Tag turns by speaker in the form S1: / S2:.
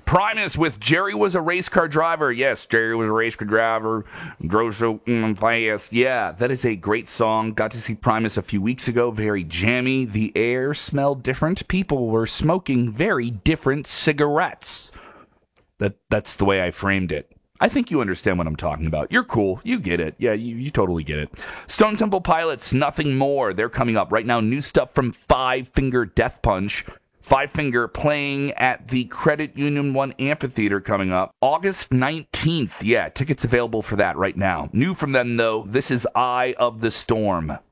S1: Primus with Jerry Was a Race Car Driver. Yes, Jerry was a race car driver. Drove so fast. Yeah, that is a great song. Got to see Primus a few weeks ago. Very jammy. The air smelled different. People were smoking very different cigarettes. That's the way I framed it. I think you understand what I'm talking about. You're cool. You get it. Yeah, you totally get it. Stone Temple Pilots, Nothing More. They're coming up right now. New stuff from Five Finger Death Punch. Five Finger playing at the Credit Union 1 Amphitheater coming up August 19th. Yeah, tickets available for that right now. New from them, though, this is Eye of the Storm.